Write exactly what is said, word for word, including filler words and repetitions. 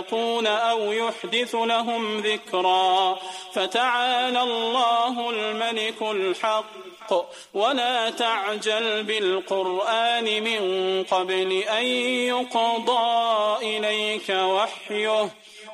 أو يحدث لهم ذكرا فتعالى الله الملك الحق ولا تعجل بالقرآن من قبل أن يقضى إليك وحيه